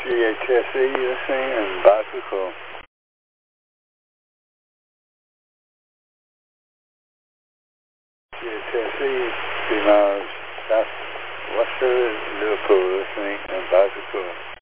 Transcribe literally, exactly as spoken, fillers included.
G H S E listening and bicycle. G H S E, three miles southwest of Liverpool listening and bicycle.